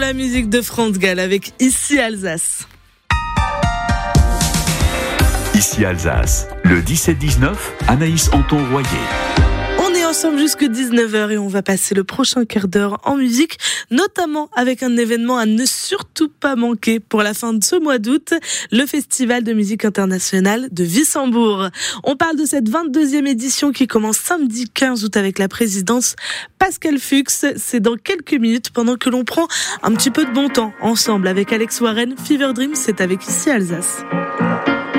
La musique de France Gall avec Ici Alsace. Ici Alsace, le 17-19, Anaïs Anton-Royer. On est ensemble jusque 19h et on va passer le prochain quart d'heure en musique, notamment avec un événement à ne surtout pas manquer pour la fin de ce mois d'août, le Festival de musique internationale de Wissembourg. On parle de cette 22e édition qui commence samedi 15 août avec la présidence Pascal Fuchs. C'est dans quelques minutes pendant que l'on prend un petit peu de bon temps ensemble avec Alex Warren. Fever Dream, c'est avec Ici Alsace.